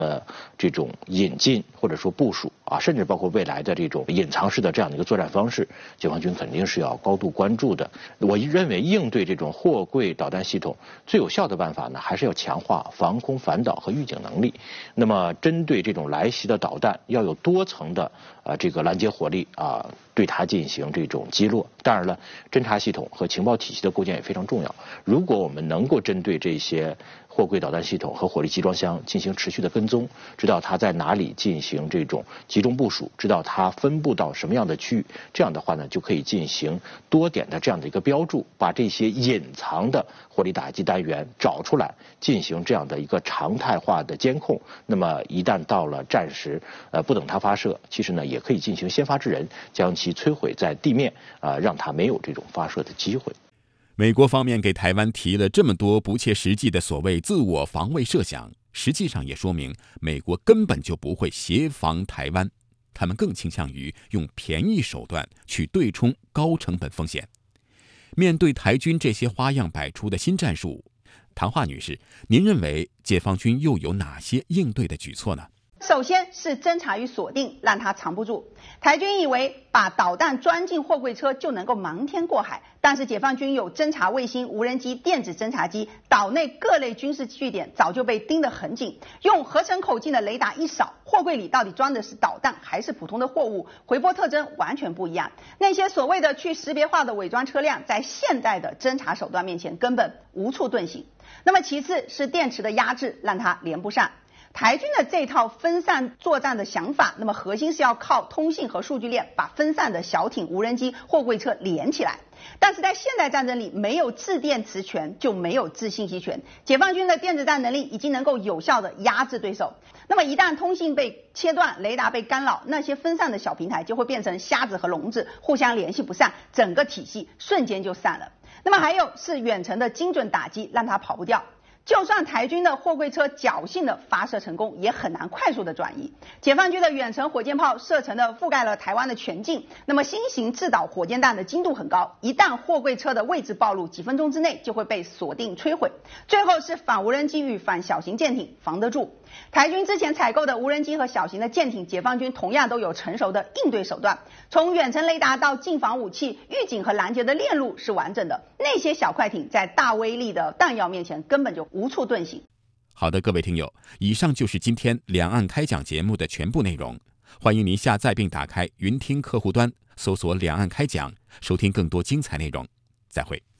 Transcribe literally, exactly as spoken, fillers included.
呃，这种引进或者说部署啊，甚至包括未来的这种隐藏式的这样的一个作战方式，解放军肯定是要高度关注的。我认为应对这种货柜导弹系统最有效的办法呢，还是要强化防空反导和预警能力。那么，针对这种来袭的导弹，要有多层的呃这个拦截火力啊，对它进行这种击落。当然了，侦察系统和情报体系的构建也非常重要。如果我们能够针对这些货柜导弹系统和火力集装箱进行持续的跟踪，知道它在哪里进行这种集中部署，知道它分布到什么样的区域，这样的话呢，就可以进行多点的这样的一个标注，把这些隐藏的火力打击单元找出来，进行这样的一个常态化的监控。那么一旦到了战时，呃，不等它发射，其实呢也可以进行先发制人，将其摧毁在地面，啊、呃，让它没有这种发射的机会。 美国方面给台湾提了这么多不切实际的所谓自我防卫设想，实际上也说明美国根本就不会协防台湾，他们更倾向于用便宜手段去对冲高成本风险。面对台军这些花样百出的新战术，唐华女士，您认为解放军又有哪些应对的举措呢？ 首先是侦察与锁定，让他藏不住。台军以为把导弹装进货柜车就能够瞒天过海，但是解放军有侦察卫星、无人机、电子侦察机，岛内各类军事据点早就被盯得很紧。用合成口径的雷达一扫，货柜里到底装的是导弹还是普通的货物，回波特征完全不一样。那些所谓的去识别化的伪装车辆，在现代的侦察手段面前根本无处遁形。那么其次是电池的压制，让它连不上。台军的这套分散作战的想法，那么核心是要靠通信和数据链把分散的小艇、无人机、货柜车连起来。但是在现代战争里，没有制电磁权就没有制信息权。解放军的电子战能力已经能够有效的压制对手。那么一旦通信被切断，雷达被干扰，那些分散的小平台就会变成瞎子和聋子，互相联系不上，整个体系瞬间就散了。那么还有是远程的精准打击，让它跑不掉。就算台军的货柜车侥幸的发射成功，也很难快速的转移。解放军的远程火箭炮射程的覆盖了台湾的全境，那么新型制导火箭弹的精度很高，一旦货柜车的位置暴露，几分钟之内就会被锁定摧毁。最后是反无人机与反小型舰艇，防得住。台军之前采购的无人机和小型的舰艇，解放军同样都有成熟的应对手段，从远程雷达到近防武器、预警和拦截的链路是完整的。那些小快艇在大威力的弹药面前根本就无处遁形。 好的，各位听友，以上就是今天两岸开讲节目的全部内容。欢迎您下载并打开云听客户端，搜索两岸开讲，收听更多精彩内容。再会。